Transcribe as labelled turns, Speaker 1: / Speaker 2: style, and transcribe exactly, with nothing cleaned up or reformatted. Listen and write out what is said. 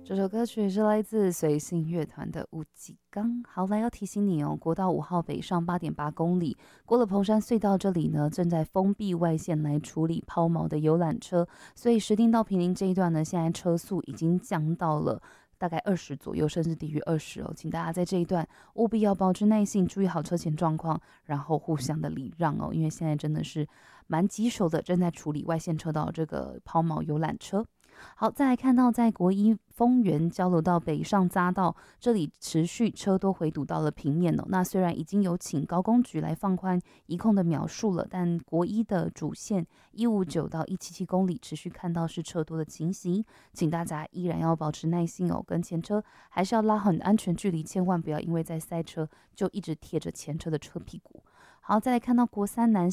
Speaker 1: 这首歌曲是来自随性乐团的《五吉冈》。好，来要提醒你哦，国道五号北上八点八公里，过了彭山隧道这里呢，正在封闭外线来处理抛锚的游览车，所以石碇到坪林这一段呢，现在车速已经降到了大概二十左右，甚至低于二十哦。请大家在这一段务必要保持耐性，注意好车前状况，然后互相的礼让哦，因为现在真的是蛮棘手的，正在处理外线车道这个抛锚游览车。好，再来看到在国一丰原交流道北上匝道这里持续车多回堵到了平面哦。那虽然已经有请高工局来放宽移控的秒数了，但国一的主线一五九到一七七公里持续看到是车多的情形，请大家依然要保持耐心哦，跟前车还是要拉很安全距离，千万不要因为在塞车就一直贴着前车的车屁股。好，再来看到国三南